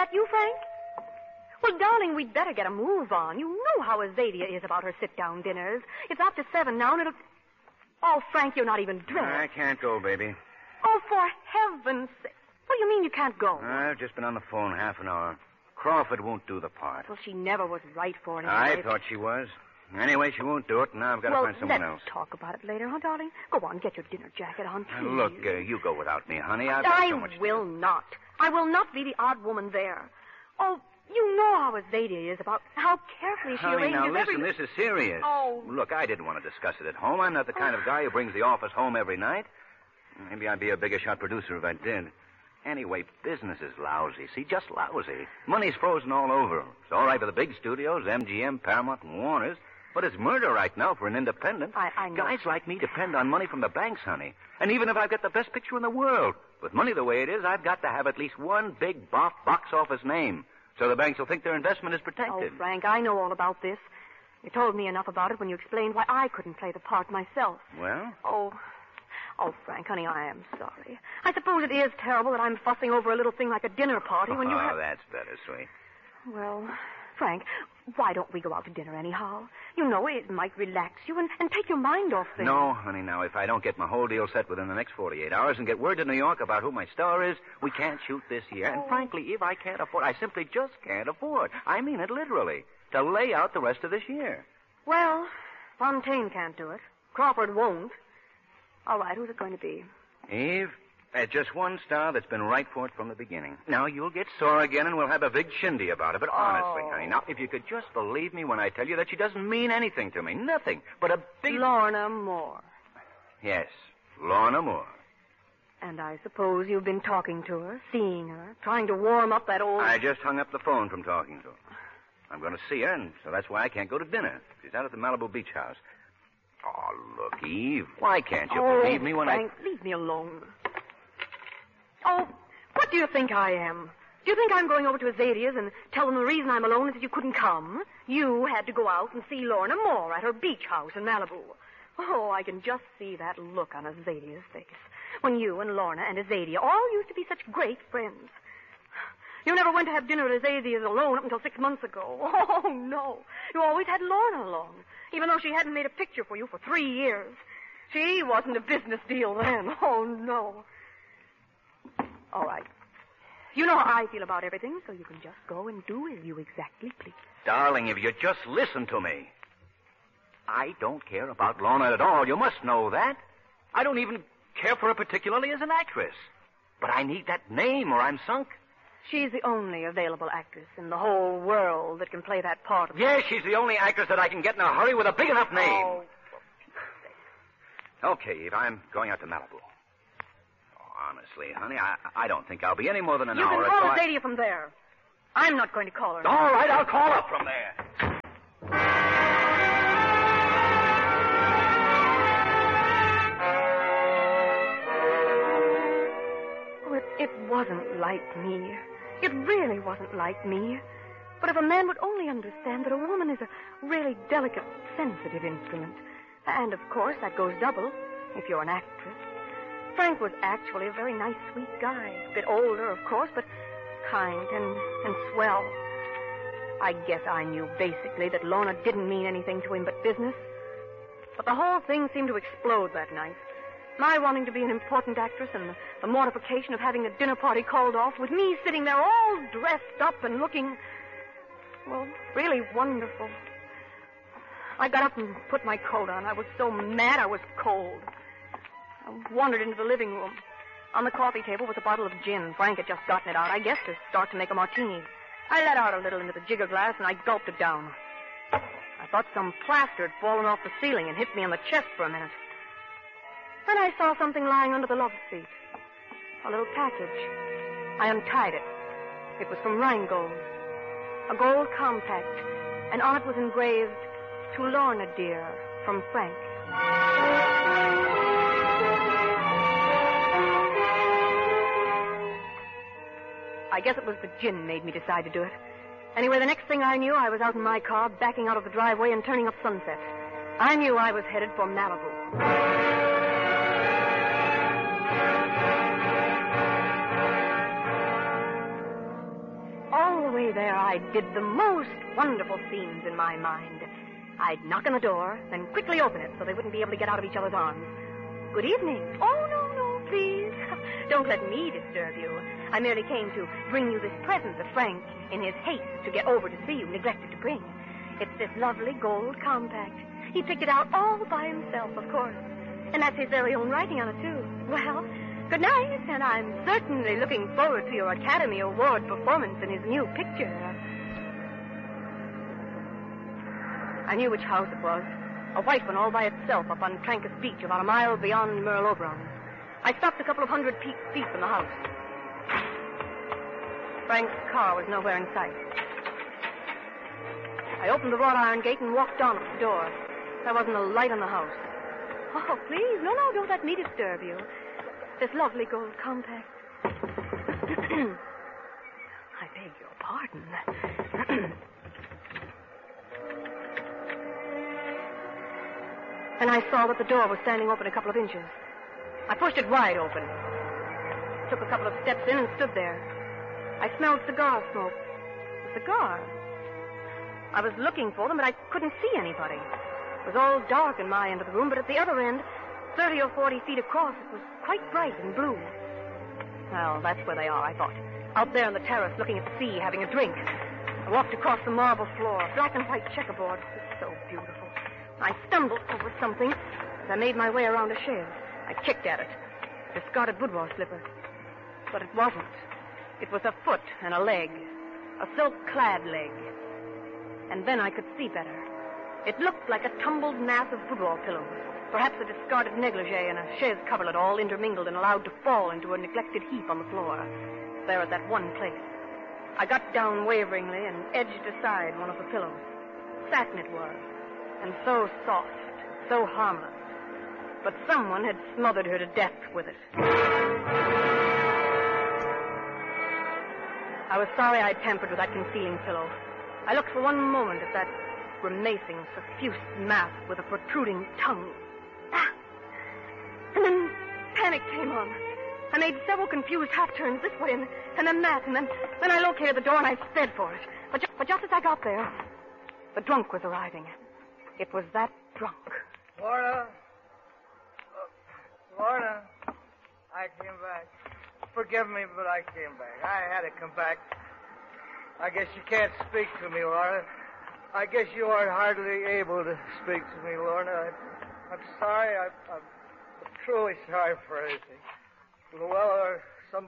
that you, Frank? Well, darling, we'd better get a move on. You know how Azadia is about her sit-down dinners. It's after 7 now, and it'll... Oh, Frank, you're not even dressed. I can't go, baby. Oh, for heaven's sake. What do you mean you can't go? I've just been on the phone half an hour. Crawford won't do the part. Well, she never was right for it. I Anyway. thought she was. Anyway, she won't do it, and now I've got to find someone else. Let's talk about it later, huh, darling? Go on, get your dinner jacket on, please. Look, you go without me, honey. I've got so much... I will not. I will not be the odd woman there. Oh, you know how Azadia is about how carefully she Honey, arranges now listen, every... this is serious. Oh. Look, I didn't want to discuss it at home. I'm not the kind of guy who brings the office home every night. Maybe I'd be a bigger shot producer if I did. Anyway, business is lousy. See, just lousy. Money's frozen all over. It's all right for the big studios, MGM, Paramount, and Warner's. But it's murder right now for an independent. I know. Guys like me depend on money from the banks, honey. And even if I've got the best picture in the world, with money the way it is, I've got to have at least one big box office name. So the banks will think their investment is protected. Oh, Frank, I know all about this. You told me enough about it when you explained why I couldn't play the part myself. Well? Oh, Frank, honey, I am sorry. I suppose it is terrible that I'm fussing over a little thing like a dinner party when you have... Oh, that's better, sweet. Well, Frank, why don't we go out to dinner anyhow? You know, it might relax you and take your mind off things. No, honey, now, if I don't get my whole deal set within the next 48 hours and get word to New York about who my star is, we can't shoot this year. And frankly, if I can't afford, I simply just can't afford. I mean it literally, to lay out the rest of this year. Well, Fontaine can't do it. Crawford won't. All right, who's it going to be? Eve, just one star that's been right for it from the beginning. Now, you'll get sore again and we'll have a big shindy about it. But honestly, honey, now, if you could just believe me when I tell you that she doesn't mean anything to me. Nothing but a big... Lorna Moore. Yes, Lorna Moore. And I suppose you've been talking to her, seeing her, trying to warm up that old... I just hung up the phone from talking to her. I'm going to see her, and so that's why I can't go to dinner. She's out at the Malibu Beach House. Oh, look, Eve, why can't you believe me when Frank, leave me alone. Oh, what do you think I am? Do you think I'm going over to Azadia's and tell them the reason I'm alone is that you couldn't come? You had to go out and see Lorna Moore at her beach house in Malibu. Oh, I can just see that look on Azadia's face when you and Lorna and Azadia all used to be such great friends. You never went to have dinner at Azadia's alone up until 6 months ago. Oh, no. You always had Lorna along, even though she hadn't made a picture for you for 3 years. She wasn't a business deal then. Oh, no. All right. You know how I feel about everything, so you can just go and do as you exactly please. Darling, if you just listen to me. I don't care about Lorna at all. You must know that. I don't even care for her particularly as an actress. But I need that name or I'm sunk. She's the only available actress in the whole world that can play that part of Yes, she's the only actress that I can get in a hurry with a big enough name. Oh. Okay, Eve, I'm going out to Malibu. Oh, honestly, honey, I don't think I'll be any more than an hour. You can call Azadia from there. I'm not going to call her. All right, I'll call her from there. It wasn't like me. It really wasn't like me. But if a man would only understand that a woman is a really delicate, sensitive instrument. And, of course, that goes double if you're an actress. Frank was actually a very nice, sweet guy. A bit older, of course, but kind and swell. I guess I knew basically that Lorna didn't mean anything to him but business. But the whole thing seemed to explode that night. My wanting to be an important actress and the mortification of having a dinner party called off with me sitting there all dressed up and looking, well, really wonderful. I got up and put my coat on. I was so mad I was cold. I wandered into the living room. On the coffee table was a bottle of gin. Frank had just gotten it out, I guess, to start to make a martini. I let out a little into the jigger glass and I gulped it down. I thought some plaster had fallen off the ceiling and hit me in the chest for a minute. Then I saw something lying under the love seat. A little package. I untied it. It was from Rheingold. A gold compact. And on it was engraved, "To Lorna, dear, from Frank." I guess it was the gin made me decide to do it. Anyway, the next thing I knew, I was out in my car, backing out of the driveway and turning up Sunset. I knew I was headed for Malibu. only there, I did the most wonderful scenes in my mind. I'd knock on the door, then quickly open it so they wouldn't be able to get out of each other's arms. Good evening. Oh, no, please. Don't let me disturb you. I merely came to bring you this present that Frank, in his haste to get over to see you, neglected to bring. It's this lovely gold compact. He picked it out all by himself, of course. And that's his very own writing on it, too. Well, good night, and I'm certainly looking forward to your Academy Award performance in his new picture. I knew which house it was. A white one all by itself up on Trancas Beach, about a mile beyond Merle Oberon. I stopped a couple of 100 feet from the house. Frank's car was nowhere in sight. I opened the wrought iron gate and walked on up the door. There wasn't a light in the house. Oh, please, no, don't let me disturb you. This lovely gold compact. I beg your pardon. And I saw that the door was standing open a couple of inches. I pushed it wide open. Took a couple of steps in and stood there. I smelled cigar smoke. A cigar? I was looking for them, but I couldn't see anybody. It was all dark in my end of the room, but at the other end, 30 or 40 feet across, it was quite bright and blue. Well, that's where they are, I thought. Out there on the terrace, looking at the sea, having a drink. I walked across the marble floor, black and white checkerboard. It was so beautiful. I stumbled over something as I made my way around a shed. I kicked at it. A discarded boudoir slipper. But it wasn't. It was a foot and a leg. A silk-clad leg. And then I could see better. It looked like a tumbled mass of boudoir pillows. Perhaps a discarded negligee and a chaise coverlet all intermingled and allowed to fall into a neglected heap on the floor. There at that one place. I got down waveringly and edged aside one of the pillows. Satin it was. And so soft, so harmless. But someone had smothered her to death with it. I was sorry I'd tampered with that concealing pillow. I looked for one moment at that grimacing, suffused mass with a protruding tongue. Ah! And then panic came on. I made several confused half-turns this way and then that, and then I located the door and I sped for it. But just as I got there, the drunk was arriving. It was that drunk. Lorna, I came back. Forgive me, but I came back. I had to come back. I guess you can't speak to me, Lorna. I guess you aren't hardly able to speak to me, Lorna. I'm sorry. I'm truly sorry for everything. Luella,